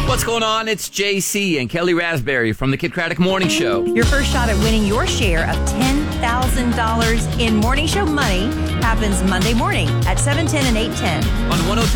What's going on? It's JC and Kelly Raspberry from the Kid Craddock Morning Show. Your first shot at winning your share of $10,000 in Morning Show money happens Monday morning at 7:10 and 8:10. On 103.